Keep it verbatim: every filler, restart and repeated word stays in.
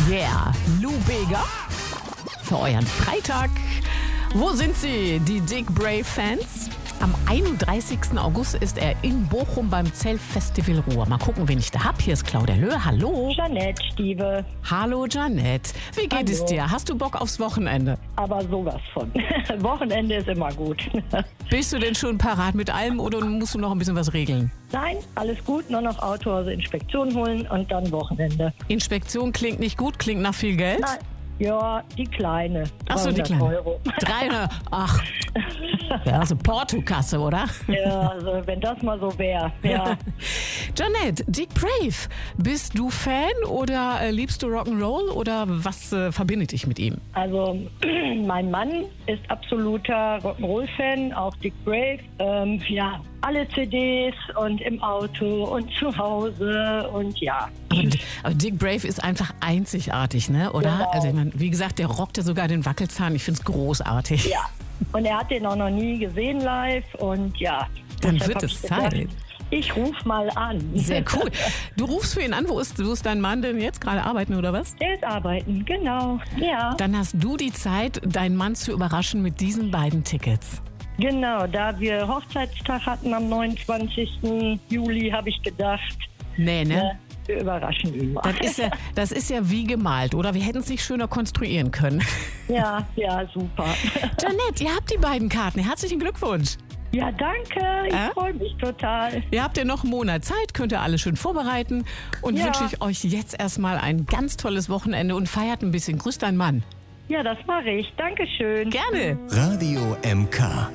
Yeah, Lou Bega für euren Freitag. Wo sind sie, die Dick Brave Fans? Am einunddreißigsten August ist er in Bochum beim Zell-Festival Ruhr. Mal gucken, wen ich da hab. Hier ist Claudia Löh. Hallo. Jeanette, Stiebe. Hallo, Jeanette. Wie geht Hallo. es dir? Hast du Bock aufs Wochenende? Aber sowas von. Wochenende ist immer gut. Bist du denn schon parat mit allem oder musst du noch ein bisschen was regeln? Nein, alles gut. Nur noch Autohause Inspektion holen und dann Wochenende. Inspektion klingt nicht gut, klingt nach viel Geld? Nein. Ja, die kleine. Ach so, die kleine. Euro. dreihundert. Ach, ja, also Portokasse, oder? Ja, also wenn das mal so wäre. Ja. Jeanette, Dick Brave, bist du Fan oder äh, liebst du Rock'n'Roll oder was äh, verbindet dich mit ihm? Also mein Mann ist absoluter Rock'n'Roll-Fan, auch Dick Brave. Ähm, ja, alle C Ds und im Auto und zu Hause und ja. Aber, aber Dick Brave ist einfach einzigartig, ne? Oder? Genau. Also ich meine, wie gesagt, der rockt ja sogar den Wackelzahn. Ich finde es großartig. Ja. Und er hat den auch noch nie gesehen live und ja. Dann deshalb wird hab es ich gedacht, Zeit. Ich ruf mal an. Sehr cool. Du rufst für ihn an. Wo ist, wo ist dein Mann denn jetzt? Gerade arbeiten oder was? Der ist arbeiten, genau. Ja. Dann hast du die Zeit, deinen Mann zu überraschen mit diesen beiden Tickets. Genau, da wir Hochzeitstag hatten am neunundzwanzigsten Juli, habe ich gedacht, Nee, ne? ne, wir überraschen ihn mal. Das ist ja, das ist ja wie gemalt, oder? Wir hätten es nicht schöner konstruieren können. Ja, ja, super. Jeanette, ihr habt die beiden Karten. Herzlichen Glückwunsch. Ja, danke. Ich Äh? freue mich total. Ihr habt ja noch einen Monat Zeit, könnt ihr alles schön vorbereiten. Und Ja. wünsche ich euch jetzt erstmal ein ganz tolles Wochenende und feiert ein bisschen. Grüß deinen Mann. Ja, das mache ich. Dankeschön. Gerne. Radio M K.